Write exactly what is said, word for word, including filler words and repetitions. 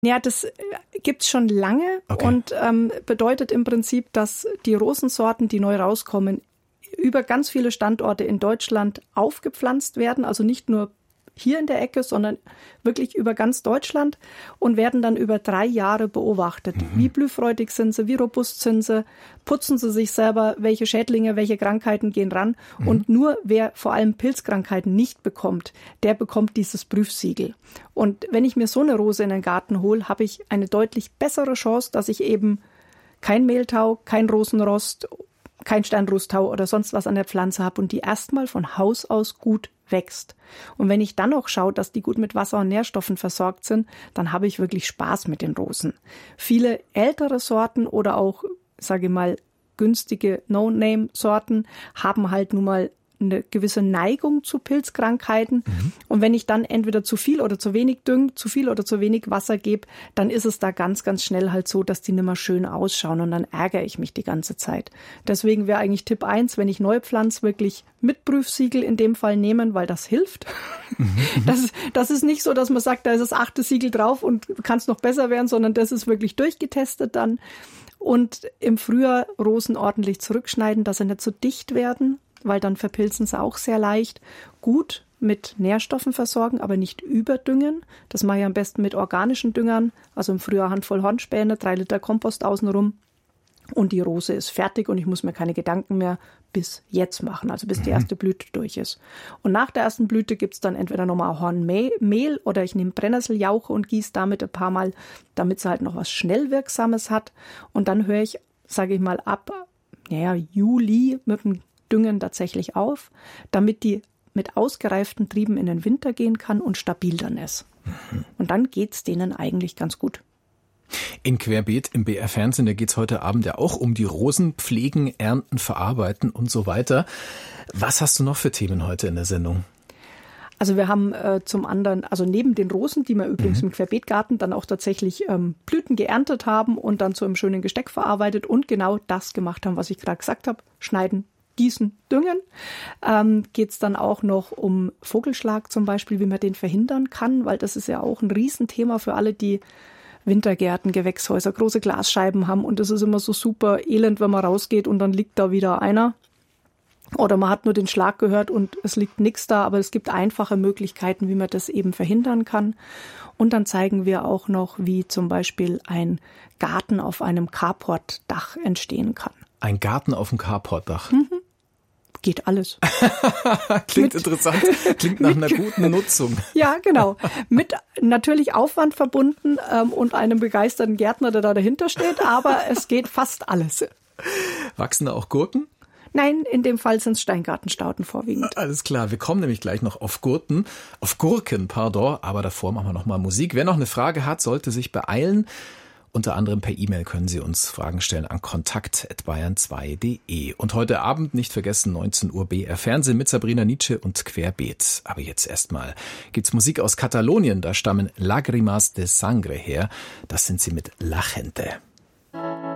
Ja, das gibt's schon lange okay. und ähm, bedeutet im Prinzip, dass die Rosensorten, die neu rauskommen, über ganz viele Standorte in Deutschland aufgepflanzt werden, also nicht nur hier in der Ecke, sondern wirklich über ganz Deutschland und werden dann über drei Jahre beobachtet. Mhm. Wie blühfreudig sind sie, wie robust sind sie, putzen sie sich selber, welche Schädlinge, welche Krankheiten gehen ran. Mhm. Und nur wer vor allem Pilzkrankheiten nicht bekommt, der bekommt dieses Prüfsiegel. Und wenn ich mir so eine Rose in den Garten hole, habe ich eine deutlich bessere Chance, dass ich eben kein Mehltau, kein Rosenrost, kein Steinrosttau oder sonst was an der Pflanze habe und die erstmal von Haus aus gut wächst. Und wenn ich dann noch schaue, dass die gut mit Wasser und Nährstoffen versorgt sind, dann habe ich wirklich Spaß mit den Rosen. Viele ältere Sorten oder auch, sage ich mal, günstige No-Name-Sorten haben halt nun mal eine gewisse Neigung zu Pilzkrankheiten. Mhm. Und wenn ich dann entweder zu viel oder zu wenig Düng, zu viel oder zu wenig Wasser gebe, dann ist es da ganz, ganz schnell halt so, dass die nicht mehr schön ausschauen und dann ärgere ich mich die ganze Zeit. Deswegen wäre eigentlich Tipp eins, wenn ich neu pflanze, wirklich mit Prüfsiegel in dem Fall nehmen, weil das hilft. Mhm. Das, das ist nicht so, dass man sagt, da ist das achte Siegel drauf und kann es noch besser werden, sondern das ist wirklich durchgetestet dann. Und im Frühjahr Rosen ordentlich zurückschneiden, dass sie nicht so dicht werden, weil dann verpilzen sie auch sehr leicht. Gut mit Nährstoffen versorgen, aber nicht überdüngen. Das mache ich am besten mit organischen Düngern, also im Frühjahr Handvoll Hornspäne, drei Liter Kompost außenrum. Und die Rose ist fertig und ich muss mir keine Gedanken mehr bis jetzt machen, also bis die erste Blüte durch ist. Und nach der ersten Blüte gibt's dann entweder nochmal Hornmehl oder ich nehme Brennnesseljauche und gieße damit ein paar Mal, damit sie halt noch was Schnellwirksames hat. Und dann höre ich, sage ich mal, ab naja, Juli mit dem Düngen tatsächlich auf, damit die mit ausgereiften Trieben in den Winter gehen kann und stabil dann ist. Mhm. Und dann geht's denen eigentlich ganz gut. In Querbeet im B R Fernsehen, da geht's heute Abend ja auch um die Rosen, pflegen, ernten, verarbeiten und so weiter. Was hast du noch für Themen heute in der Sendung? Also wir haben äh, zum anderen, also neben den Rosen, die wir übrigens mhm. im Querbeetgarten dann auch tatsächlich ähm, Blüten geerntet haben und dann zu einem schönen Gesteck verarbeitet und genau das gemacht haben, was ich gerade gesagt habe, schneiden, gießen, düngen, ähm, geht es dann auch noch um Vogelschlag zum Beispiel, wie man den verhindern kann, weil das ist ja auch ein Riesenthema für alle, die Wintergärten, Gewächshäuser, große Glasscheiben haben und es ist immer so super elend, wenn man rausgeht und dann liegt da wieder einer oder man hat nur den Schlag gehört und es liegt nichts da, aber es gibt einfache Möglichkeiten, wie man das eben verhindern kann. Und dann zeigen wir auch noch, wie zum Beispiel ein Garten auf einem Carportdach entstehen kann. Ein Garten auf dem Carportdach? Mhm. Geht alles. Klingt mit, interessant. Klingt nach einer guten Nutzung. Ja, genau. Mit natürlich Aufwand verbunden ähm, und einem begeisterten Gärtner, der da dahinter steht, aber es geht fast alles. Wachsen da auch Gurken? Nein, in dem Fall sind es Steingartenstauden vorwiegend. Alles klar, wir kommen nämlich gleich noch auf Gurken, auf Gurken, pardon, aber davor machen wir noch mal Musik. Wer noch eine Frage hat, sollte sich beeilen. Unter anderem per E-Mail können Sie uns Fragen stellen an kontakt at bayern zwei punkt de. Und heute Abend, nicht vergessen, neunzehn Uhr B R Fernsehen mit Sabrina Nitzsche und Querbeet. Aber jetzt erstmal gibt's Musik aus Katalonien. Da stammen Lágrimas de Sangre her. Das sind sie mit La Gente.